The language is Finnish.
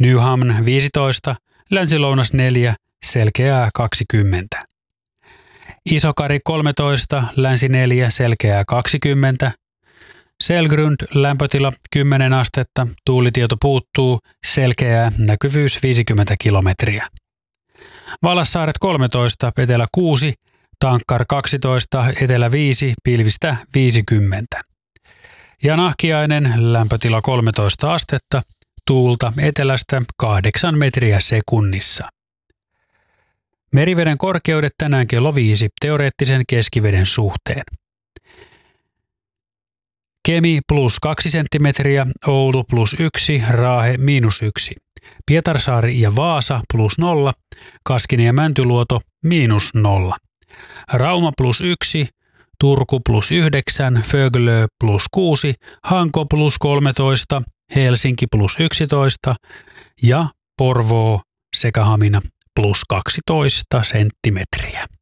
Nyhamn 15, Länsi-Lounas 4, selkeää 20. Isokari 13, Länsi 4, selkeää 20. Selgrund lämpötila 10 astetta, tuulitieto puuttuu, selkeää, näkyvyys 50 kilometriä. Valassaaret 13, etelä 6, Tankkar 12, etelä 5, pilvistä 50. Ja Nahkiainen lämpötila 13 astetta, tuulta etelästä 8 metriä sekunnissa. Meriveden korkeudet tänään kello 5 teoreettisen keskiveden suhteen. Kemi plus 2 senttimetriä, Oulu plus 1, Raahe miinus 1, Pietarsaari ja Vaasa plus 0, Kaskinen ja Mäntyluoto miinus 0, Rauma plus 1, Turku plus 9, Föglö plus 6, Hanko plus 13, Helsinki plus 11 ja Porvoo sekä Hamina plus 12 senttimetriä.